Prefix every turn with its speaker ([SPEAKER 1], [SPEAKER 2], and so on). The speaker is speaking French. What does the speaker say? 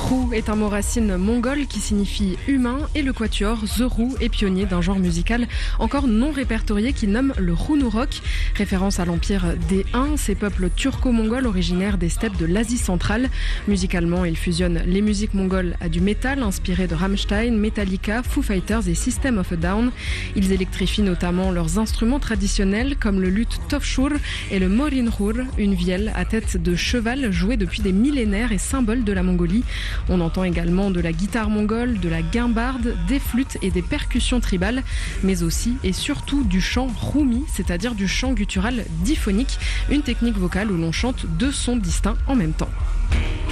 [SPEAKER 1] Ru est un mot racine mongol qui signifie humain et le quatuor The Ru est pionnier d'un genre musical encore non répertorié qui nomme le Runurok, référence à l'empire des Huns, ces peuples turco-mongols originaires des steppes de l'Asie centrale. Musicalement, ils fusionnent les musiques mongoles à du métal inspiré de Rammstein, Metallica, Foo Fighters et System of a Down. Ils électrifient notamment leurs instruments traditionnels comme le luth tofshur et le morinhur, une vielle à tête de cheval jouée depuis des millénaires et symbole de la Mongolie. On entend également de la guitare mongole, de la guimbarde, des flûtes et des percussions tribales, mais aussi et surtout du chant rumi, c'est-à-dire du chant guttural diphonique, une technique vocale où l'on chante deux sons distincts en même temps.